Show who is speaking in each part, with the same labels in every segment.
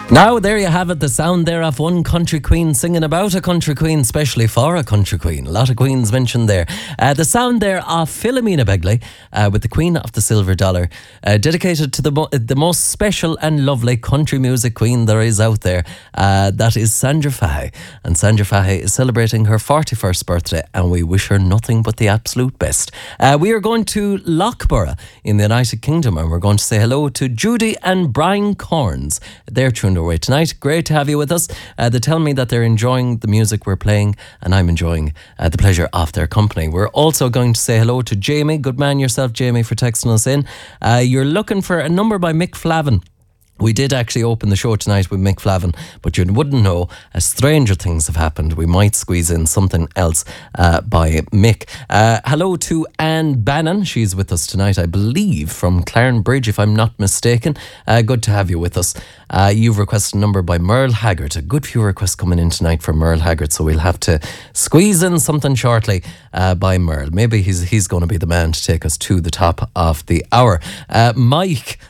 Speaker 1: Now, there you have it, the sound there of one country queen singing about a country queen, especially for a country queen. A lot of queens mentioned there. The sound there of Philomena Begley with the Queen of the Silver Dollar, dedicated to the most special and lovely country music queen there is out there. That is Sandra Fahey. And Sandra Fahey is celebrating her 41st birthday, and we wish her nothing but the absolute best. We are going to Loughborough in the United Kingdom, and we're going to say hello to Judy and Brian Corns. They're tuned away tonight. Great to have you with us. They tell me that they're enjoying the music we're playing, and I'm enjoying the pleasure of their company. We're also going to say hello to Jamie. Good man yourself, Jamie, for texting us in. You're looking for a number by Mick Flavin. We did actually open the show tonight with Mick Flavin, but you wouldn't know, as stranger things have happened. We might squeeze in something else by Mick. Hello to Anne Bannon. She's with us tonight, I believe, from Clarenbridge, if I'm not mistaken. Good to have you with us. You've requested a number by Merle Haggard. A good few requests coming in tonight for Merle Haggard, so we'll have to squeeze in something shortly by Merle. Maybe he's going to be the man to take us to the top of the hour. Mike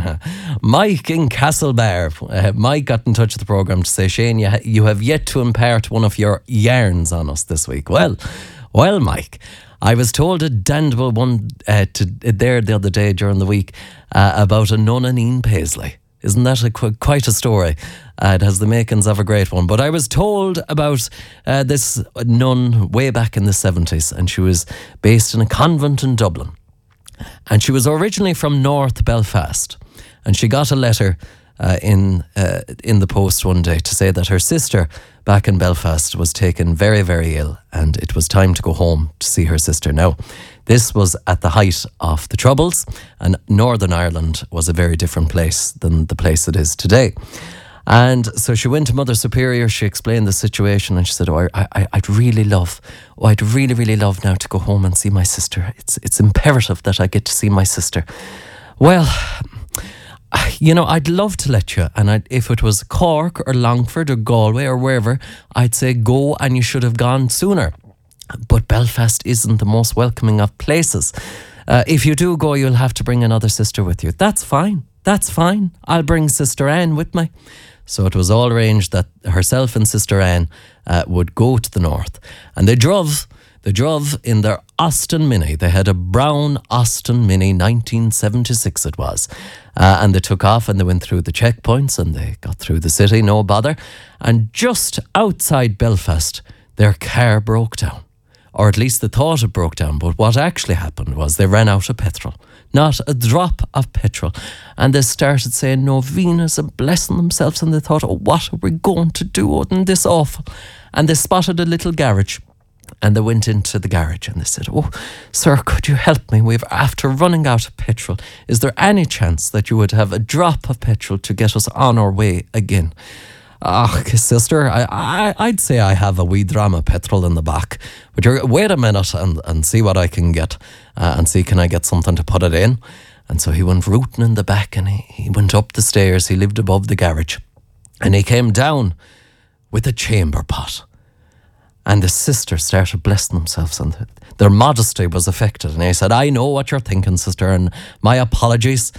Speaker 1: in Castlebar. Mike got in touch with the programme to say, Shane, you have yet to impart one of your yarns on us this week. Well, Mike, I was told a damnable one there the other day during the week about a nun in Ian Paisley. Isn't that quite a story? It has the makings of a great one. But I was told about this nun way back in the 70s, and she was based in a convent in Dublin. And she was originally from North Belfast. And she got a letter in the post one day to say that her sister back in Belfast was taken very, very ill, and it was time to go home to see her sister. Now, this was at the height of the Troubles, and Northern Ireland was a very different place than the place it is today. And so she went to Mother Superior, she explained the situation, and she said, I'd really love now to go home and see my sister. It's imperative that I get to see my sister. Well, you know, I'd love to let you, and if it was Cork or Longford or Galway or wherever, I'd say go, and you should have gone sooner. But Belfast isn't the most welcoming of places. If you do go, you'll have to bring another sister with you. That's fine. I'll bring Sister Anne with me. So it was all arranged that herself and Sister Anne would go to the north. And they drove in their Austin Mini. They had a brown Austin Mini, 1976 it was. And they took off and they went through the checkpoints and they got through the city, no bother. And just outside Belfast, their car broke down. Or at least they thought it broke down. But what actually happened was they ran out of petrol. Not a drop of petrol. And they started saying novenas and blessing themselves. And they thought, oh, what are we going to do? Isn't this awful? And they spotted a little garage. And they went into the garage and they said, oh, sir, could you help me? We're after running out of petrol. Is there any chance that you would have a drop of petrol to get us on our way again? Sister, I'd say I have a wee dram of petrol in the back. But wait a minute and see what I can get. And see, can I get something to put it in? And so he went rooting in the back and he went up the stairs. He lived above the garage. And he came down with a chamber pot. And the sisters started blessing themselves, and their modesty was affected. And he said, I know what you're thinking, sister, and my apologies,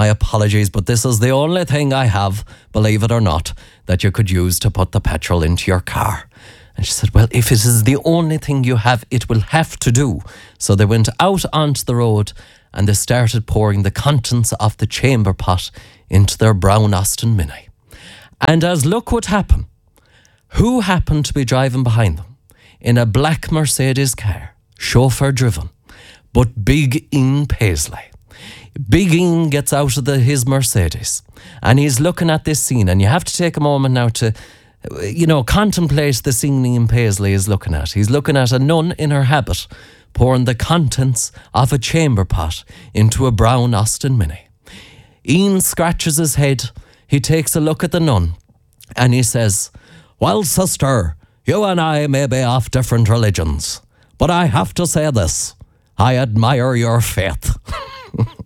Speaker 1: but this is the only thing I have, believe it or not, that you could use to put the petrol into your car. And she said, well, if it is the only thing you have, it will have to do. So they went out onto the road and they started pouring the contents of the chamber pot into their brown Austin Mini. And as luck would happen, who happened to be driving behind them? In a black Mercedes car, chauffeur driven, but Big Ian Paisley. Big Ian gets out of his Mercedes and he's looking at this scene, and you have to take a moment now to, contemplate the scene Ian Paisley is looking at. He's looking at a nun in her habit pouring the contents of a chamber pot into a brown Austin Mini. Ian scratches his head, he takes a look at the nun and he says, well, sister, you and I may be of different religions, but I have to say this. I admire your faith.